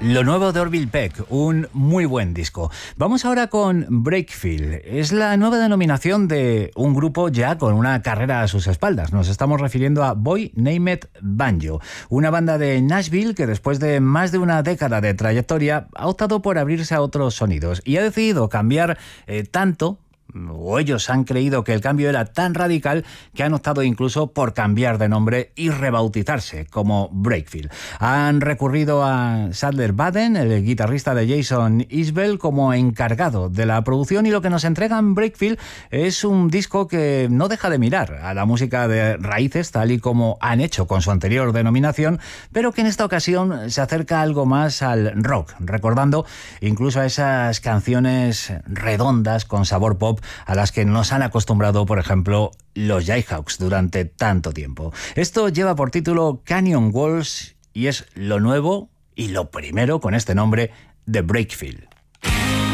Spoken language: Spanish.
Lo nuevo de Orville Peck, un muy buen disco. Vamos ahora con Breakfield. Es la nueva denominación de un grupo ya con una carrera a sus espaldas. Nos estamos refiriendo a Boy Named Banjo, una banda de Nashville que después de más de una década de trayectoria ha optado por abrirse a otros sonidos y ha decidido cambiar tanto, o ellos han creído que el cambio era tan radical que han optado incluso por cambiar de nombre y rebautizarse como Breakfield. Han recurrido a Sadler Baden, el guitarrista de Jason Isbell, como encargado de la producción, y lo que nos entregan Breakfield es un disco que no deja de mirar a la música de raíces tal y como han hecho con su anterior denominación, pero que en esta ocasión se acerca algo más al rock, recordando incluso a esas canciones redondas con sabor pop a las que nos han acostumbrado, por ejemplo, los Jayhawks durante tanto tiempo. Esto lleva por título Canyon Walls y es lo nuevo y lo primero con este nombre de Breakfield.